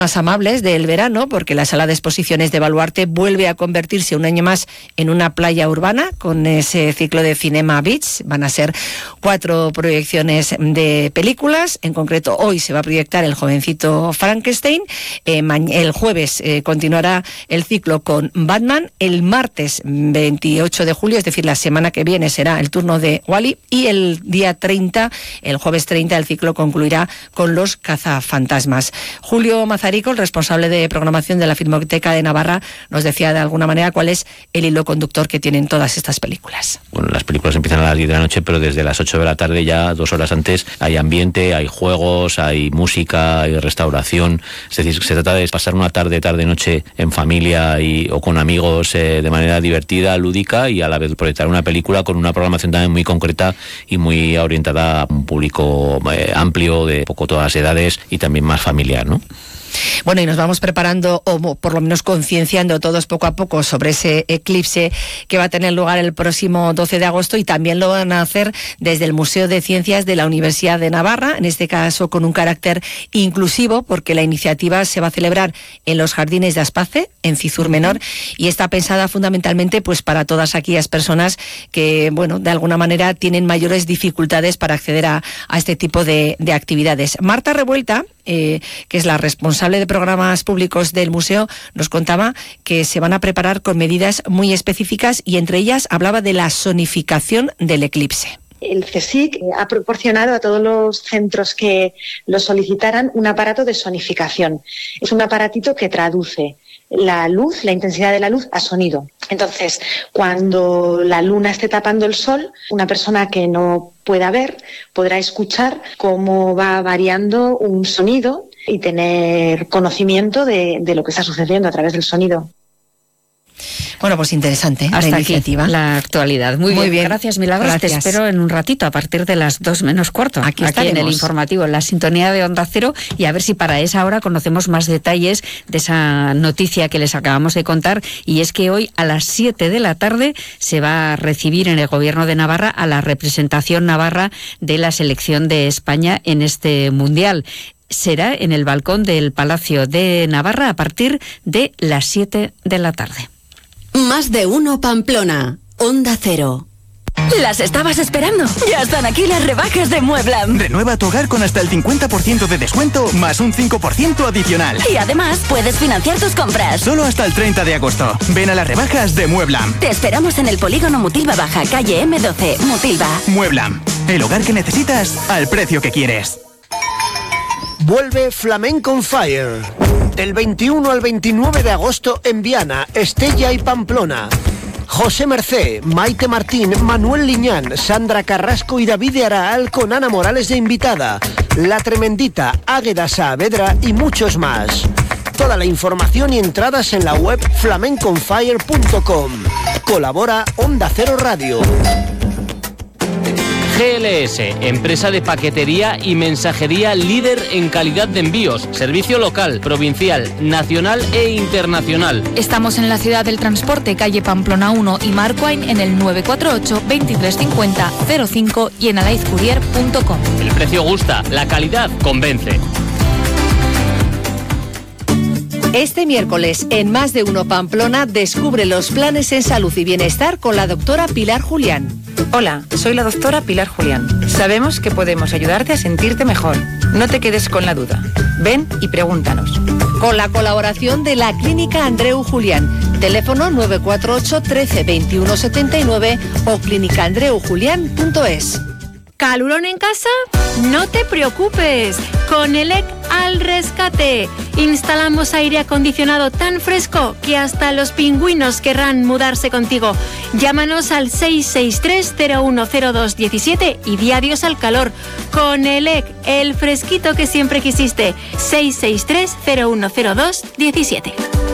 más amables del verano, porque la sala de exposiciones de Baluarte vuelve a convertirse un año más en una playa urbana con ese ciclo de Cinema Beach. Van a ser 4 proyecciones de películas. En concreto, hoy se va a proyectar El jovencito Frankenstein. El jueves continuará el ciclo con Batman. El martes 28 de julio, es decir, la semana que viene, será el turno de Wall-E. Y el día 30, el jueves 30, el ciclo concluirá con Los cazafantasmas. Julio Mazarico, el responsable de programación de la Filmoteca de Navarra, nos decía de alguna manera cuál es el hilo conductor que tienen todas estas películas. Bueno, las películas empiezan a las 10 de la noche, pero desde las 8 de la tarde, ya 2 horas antes, hay ambiente, hay juegos, hay música, hay restauración. Es decir, se trata de pasar una tarde-noche en familia o con amigos de manera divertida, lúdica, y a la vez proyectar una película con una programación también muy concreta y muy orientada a un público amplio, de poco todas las edades y también más familiar, ¿no? Bueno, y nos vamos preparando, o por lo menos concienciando todos poco a poco sobre ese eclipse que va a tener lugar el próximo 12 de agosto, y también lo van a hacer desde el Museo de Ciencias de la Universidad de Navarra, en este caso con un carácter inclusivo, porque la iniciativa se va a celebrar en los Jardines de Aspace, en Cizur Menor, y está pensada fundamentalmente pues para todas aquellas personas que, bueno, de alguna manera tienen mayores dificultades para acceder a este tipo de actividades. Marta Revuelta, que es la responsable de programas públicos del museo, nos contaba que se van a preparar con medidas muy específicas, y entre ellas hablaba de la sonificación del eclipse. El CSIC ha proporcionado a todos los centros que lo solicitaran un aparato de sonificación. Es un aparatito que traduce la luz, la intensidad de la luz, a sonido. Entonces, cuando la luna esté tapando el sol, una persona que no pueda ver podrá escuchar cómo va variando un sonido y tener conocimiento de lo que está sucediendo a través del sonido. Bueno, pues interesante hasta la iniciativa. Aquí la actualidad. Muy bien. Gracias, Milagros. Gracias. Te espero en un ratito, a partir de las 2 menos cuarto. Aquí en el informativo, en la sintonía de Onda Cero, y a ver si para esa hora conocemos más detalles de esa noticia que les acabamos de contar. Y es que hoy a las 7 de la tarde se va a recibir en el Gobierno de Navarra a la representación navarra de la selección de España en este Mundial. Será en el balcón del Palacio de Navarra a partir de las 7 de la tarde. Más de uno Pamplona, Onda Cero. ¿Las estabas esperando? Ya están aquí las rebajas de Mueblam. Renueva tu hogar con hasta el 50% de descuento más un 5% adicional. Y además puedes financiar tus compras. Solo hasta el 30 de agosto. Ven a las rebajas de Mueblam. Te esperamos en el polígono Mutilva Baja, calle M12, Mutilva. Mueblam, el hogar que necesitas al precio que quieres. Vuelve Flamenco on Fire. Del 21 al 29 de agosto en Viana, Estella y Pamplona. José Mercé, Maite Martín, Manuel Liñán, Sandra Carrasco y David Araal con Ana Morales de invitada. La Tremendita, Águeda Saavedra y muchos más. Toda la información y entradas en la web flamenconfire.com. Colabora Onda Cero Radio. GLS, empresa de paquetería y mensajería líder en calidad de envíos, servicio local, provincial, nacional e internacional. Estamos en la ciudad del transporte, calle Pamplona 1 y Marquine en el 948 2350 05 y en alaizcourier.com. El precio gusta, la calidad convence. Este miércoles, en Más de Uno Pamplona, descubre los planes en salud y bienestar con la doctora Pilar Julián. Hola, soy la doctora Pilar Julián. Sabemos que podemos ayudarte a sentirte mejor. No te quedes con la duda. Ven y pregúntanos. Con la colaboración de la Clínica Andreu Julián. Teléfono 948 13 21 79 o clínicaandreujulian.es. ¿Calurón en casa? No te preocupes, con ELEC al rescate. Instalamos aire acondicionado tan fresco que hasta los pingüinos querrán mudarse contigo. Llámanos al 663-010217 y di adiós al calor. Con ELEC, el fresquito que siempre quisiste. 663-010217.